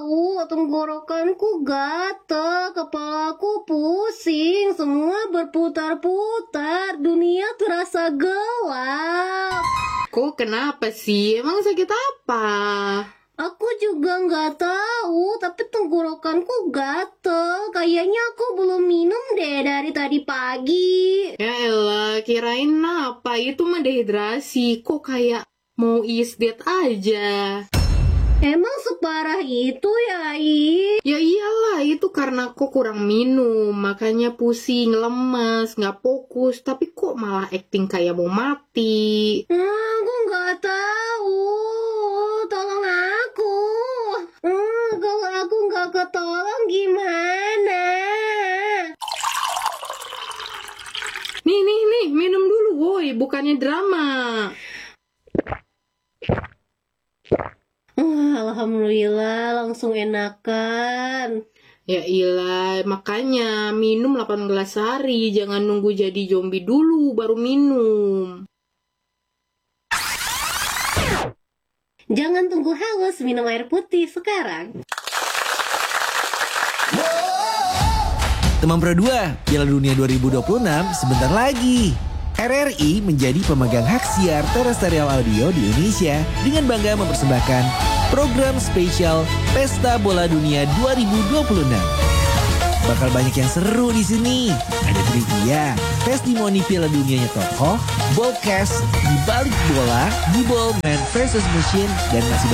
tahu, tenggorokanku gatal, kepalaku pusing, semua berputar-putar, dunia terasa gelap. Kok kenapa sih? Emang sakit apa? Aku juga nggak tahu, tapi tenggorokanku gatel. Kayaknya aku belum minum deh dari tadi pagi. Ya elah, kirain apa? Itu mah dehidrasi. Kok kayak mau isdet aja? Emang separah itu ya, I? Ya iyalah, itu karena kok kurang minum. Makanya pusing, lemes, nggak fokus. Tapi kok malah acting kayak mau mati? Aku nggak tahu. Tolong aku. Kalau aku nggak ketolong gimana? Nih, minum dulu woi, bukannya drama. Alhamdulillah, langsung enakan. Ya iyalah, makanya minum 8 gelas sehari. Jangan nunggu jadi zombie dulu baru minum. Jangan tunggu haus, minum air putih sekarang. Teman Pro 2, Piala Dunia 2026 sebentar lagi. RRI menjadi pemegang hak siar terrestrial audio di Indonesia dengan bangga mempersembahkan program spesial Pesta Bola Dunia 2026. Bakal banyak yang seru di sini. Ada trivia, testimoni Piala Dunianya tokoh, ballcast, di balik bola, di ball man versus machine, dan masih